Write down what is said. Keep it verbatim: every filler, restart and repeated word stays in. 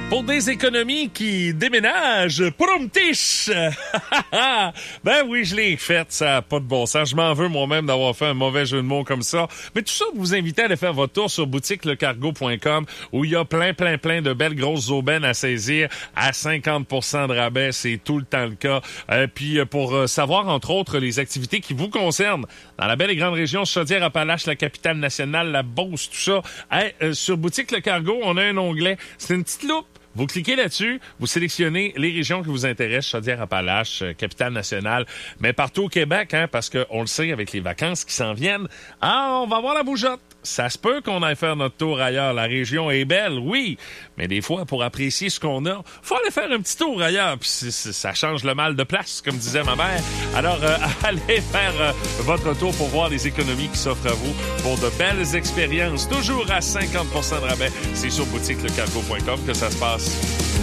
Pour des économies qui déménagent, promptiche! Ben oui, je l'ai fait, ça n'a pas de bon sens. Je m'en veux moi-même d'avoir fait un mauvais jeu de mots comme ça. Mais tout ça, vous vous invitez à aller faire votre tour sur boutique le cargo point com où il y a plein, plein, plein de belles grosses aubaines à saisir à cinquante pour cent de rabais. C'est tout le temps le cas. Euh, puis pour euh, savoir, entre autres, les activités qui vous concernent dans la belle et grande région Chaudière-Appalaches, la capitale nationale, la Beauce, tout ça, hey, euh, sur Boutique Le Cargo, on a un onglet. C'est une petite loupe. Vous cliquez là-dessus, vous sélectionnez les régions qui vous intéressent, Chaudière-Appalaches, euh, capitale nationale, mais partout au Québec, hein, parce qu'on le sait, avec les vacances qui s'en viennent, ah, on va voir la bougeotte. Ça se peut qu'on aille faire notre tour ailleurs. La région est belle, oui, mais des fois, pour apprécier ce qu'on a, faut aller faire un petit tour ailleurs, puis c'est, c'est, ça change le mal de place, comme disait ma mère. Alors, euh, allez faire euh, votre tour pour voir les économies qui s'offrent à vous pour de belles expériences, toujours à cinquante pour cent de rabais. C'est sur boutique le cargo point com que ça se passe.